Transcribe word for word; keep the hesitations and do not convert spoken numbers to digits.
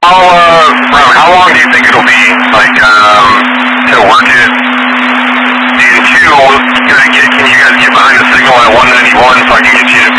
How, uh, Robert, how long do you think it'll be, like, um, to work it? And two, can I get, can you guys get behind the signal at one ninety-one so I can get you